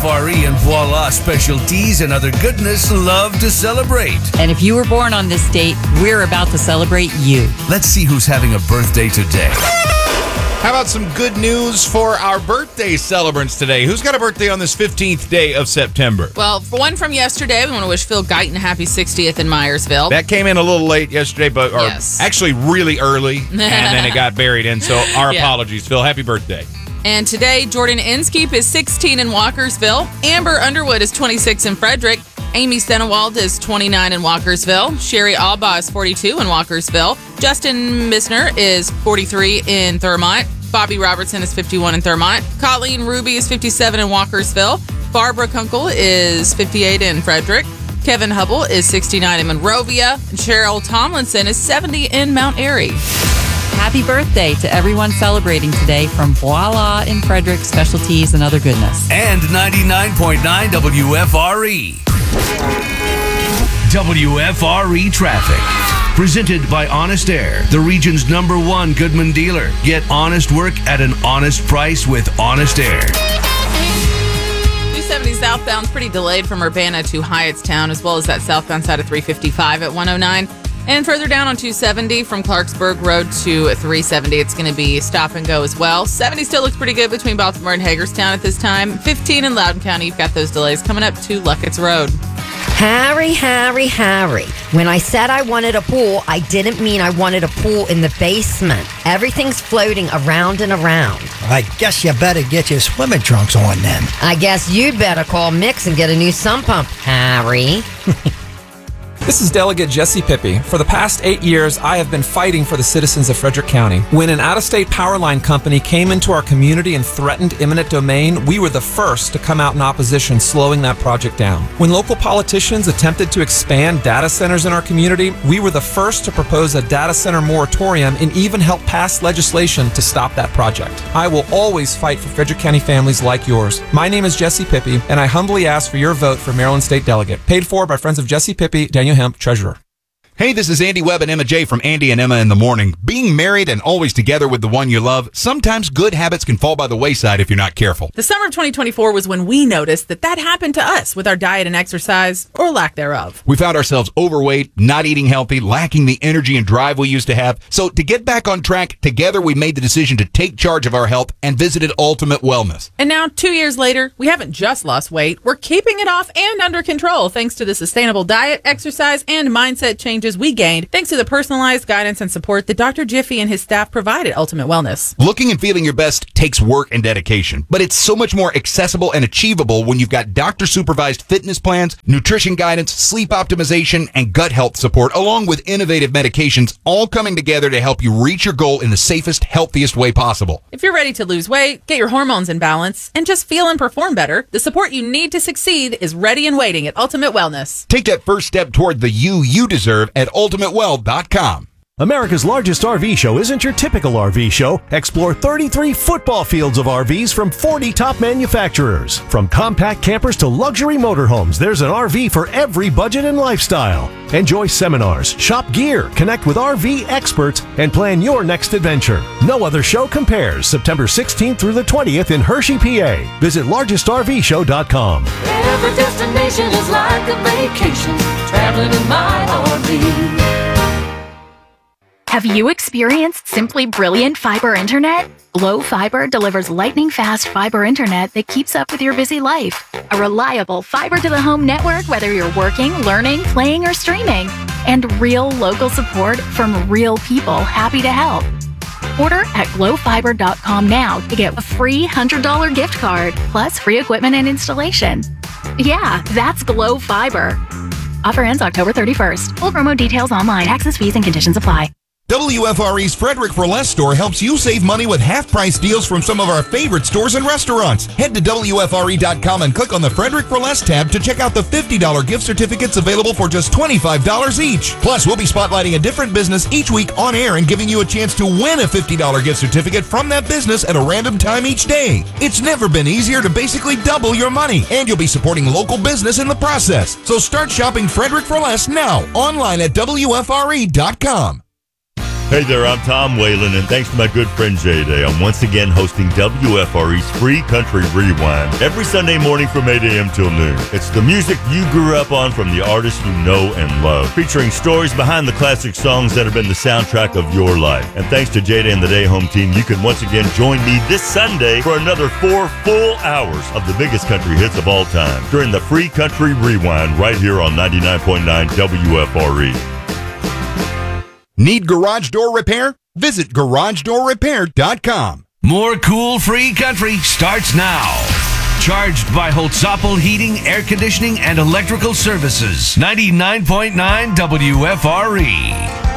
WFRE and Voila Specialties and other goodness love to celebrate. And if you were born on this date, we're about to celebrate you. Let's see who's having a birthday today. How about some good news for our birthday celebrants today? Who's got a birthday on this 15th day of September? Well, for one from yesterday, we want to wish Phil Guyton a happy 60th in Myersville. That came in a little late yesterday, but actually really early, and then it got buried in. So our apologies, Phil. Happy birthday. And today, Jordan Inskeep is 16 in Walkersville. Amber Underwood is 26 in Frederick. Amy Stenewald is 29 in Walkersville. Sherry Albaugh is 42 in Walkersville. Justin Misner is 43 in Thurmont. Bobby Robertson is 51 in Thurmont. Colleen Ruby is 57 in Walkersville. Barbara Kunkel is 58 in Frederick. Kevin Hubble is 69 in Monrovia. And Cheryl Tomlinson is 70 in Mount Airy. Happy birthday to everyone celebrating today from Voila in Frederick, Specialties and other goodness. And 99.9 WFRE. WFRE Traffic. Presented by Honest Air, the region's #1 Goodman dealer. Get honest work at an honest price with Honest Air. 270 southbound's pretty delayed from Urbana to Hyattstown, as well as that southbound side of 355 at 109. And further down on 270 from Clarksburg Road to 370, it's going to be stop and go as well. 70 still looks pretty good between Baltimore and Hagerstown at this time. 15 in Loudoun County, you've got those delays coming up to Luckett's Road. Harry. When I said I wanted a pool, I didn't mean I wanted a pool in the basement. Everything's floating around and around. I guess you better get your swimming trunks on then. I guess you'd better call Mix and get a new sump pump, Harry. This is Delegate Jesse Pippi. For the past 8 years, I have been fighting for the citizens of Frederick County. When an out-of-state power line company came into our community and threatened eminent domain, we were the first to come out in opposition, slowing that project down. When local politicians attempted to expand data centers in our community, we were the first to propose a data center moratorium and even help pass legislation to stop that project. I will always fight for Frederick County families like yours. My name is Jesse Pippi, and I humbly ask for your vote for Maryland State Delegate. Paid for by Friends of Jesse Pippi, Daniel Hemp, Treasurer. Hey, this is Andy Webb and Emma J from Andy and Emma in the Morning. Being married and always together with the one you love, sometimes good habits can fall by the wayside if you're not careful. The summer of 2024 was when we noticed that happened to us with our diet and exercise, or lack thereof. We found ourselves overweight, not eating healthy, lacking the energy and drive we used to have. So to get back on track, together we made the decision to take charge of our health and visited Ultimate Wellness. And now, 2 years later, we haven't just lost weight, we're keeping it off and under control thanks to the sustainable diet, exercise, and mindset changes we gained thanks to the personalized guidance and support that Dr. Jiffy and his staff provide at Ultimate Wellness. Looking and feeling your best takes work and dedication, but it's so much more accessible and achievable when you've got doctor-supervised fitness plans, nutrition guidance, sleep optimization, and gut health support, along with innovative medications, all coming together to help you reach your goal in the safest, healthiest way possible. If you're ready to lose weight, get your hormones in balance, and just feel and perform better, the support you need to succeed is ready and waiting at Ultimate Wellness. Take that first step toward the you deserve at ultimatewell.com. America's largest RV show isn't your typical RV show. Explore 33 football fields of RVs from 40 top manufacturers. From compact campers to luxury motorhomes, there's an RV for every budget and lifestyle. Enjoy seminars, shop gear, connect with RV experts, and plan your next adventure. No other show compares. September 16th through the 20th in Hershey, PA. Visit largestrvshow.com. Every destination is like a vacation, traveling in my RV. Have you experienced simply brilliant fiber internet? Glo Fiber delivers lightning-fast fiber internet that keeps up with your busy life. A reliable fiber-to-the-home network whether you're working, learning, playing, or streaming. And real local support from real people happy to help. Order at glofiber.com now to get a free $100 gift card, plus free equipment and installation. Yeah, that's Glo Fiber. Offer ends October 31st. Full promo details online. Taxes, fees, and conditions apply. WFRE's Frederick for Less store helps you save money with half-price deals from some of our favorite stores and restaurants. Head to WFRE.com and click on the Frederick for Less tab to check out the $50 gift certificates available for just $25 each. Plus, we'll be spotlighting a different business each week on air and giving you a chance to win a $50 gift certificate from that business at a random time each day. It's never been easier to basically double your money, and you'll be supporting local business in the process. So start shopping Frederick for Less now, online at WFRE.com. Hey there, I'm Tom Whalen, and thanks to my good friend Jay Day, I'm once again hosting WFRE's Free Country Rewind every Sunday morning from 8 a.m. till noon. It's the music you grew up on from the artists you know and love, featuring stories behind the classic songs that have been the soundtrack of your life. And thanks to Jay Day and the Day Home team, you can once again join me this Sunday for another 4 full hours of the biggest country hits of all time during the Free Country Rewind right here on 99.9 WFRE. Need garage door repair? Visit GarageDoorRepair.com. More cool free country starts now. Charged by Holtzapfel Heating, Air Conditioning, and Electrical Services. 99.9 WFRE.